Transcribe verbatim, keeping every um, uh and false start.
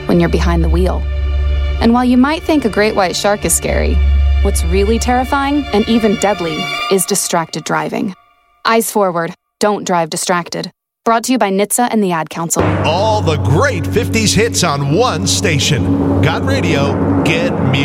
when you're behind the wheel. And while you might think a great white shark is scary, what's really terrifying and even deadly is distracted driving. Eyes forward. Don't drive distracted. Brought to you by N H T S A and the Ad Council. All the great fifties hits on one station. Got radio, get music.